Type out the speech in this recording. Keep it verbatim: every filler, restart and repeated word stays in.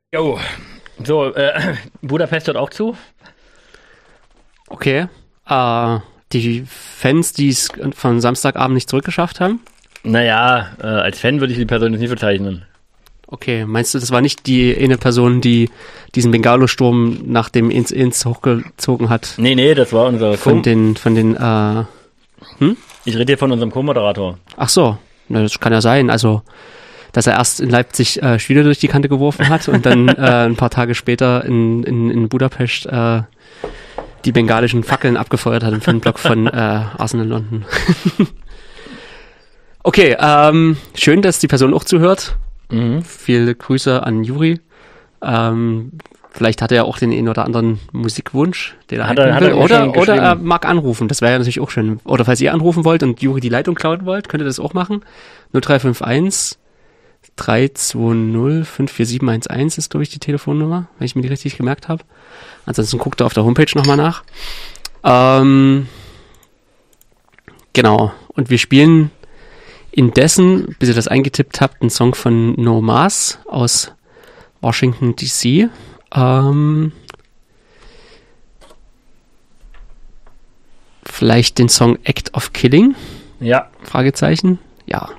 Jo, so, äh, Budapest hört auch zu. Okay. Äh, die Fans, die es von Samstagabend nicht zurückgeschafft haben? Naja, äh, als Fan würde ich die Person jetzt nicht bezeichnen. Okay, meinst du, das war nicht die eine Person, die diesen Bengalo-Sturm nach dem ins ins hochgezogen hat? Nee, nee, das war unser Von Co- den, von den, äh, hm? Ich rede hier von unserem Co-Moderator. Ach so, na, das kann ja sein. Also, dass er erst in Leipzig äh, Spieler durch die Kante geworfen hat und dann äh, ein paar Tage später in, in, in Budapest äh, die bengalischen Fackeln abgefeuert hat im Fanblock von äh, Arsenal London. Okay, ähm, schön, dass die Person auch zuhört. Mhm. Viele Grüße an Juri. Ähm, vielleicht hat er auch den einen oder anderen Musikwunsch, den er Hat er- einbringen hat er will. mir Oder, schon oder er geschrieben. mag anrufen, das wäre ja natürlich auch schön. Oder falls ihr anrufen wollt und Juri die Leitung klauen wollt, könnt ihr das auch machen. null drei fünf eins drei zwei null fünf vier sieben eins eins ist, glaube ich, die Telefonnummer, wenn ich mir die richtig gemerkt habe. Ansonsten guckt ihr auf der Homepage nochmal nach. Ähm, genau. Und wir spielen indessen, bis ihr das eingetippt habt, einen Song von No Mas aus Washington D C. Ähm, vielleicht den Song Act of Killing? Ja, Fragezeichen. Ja,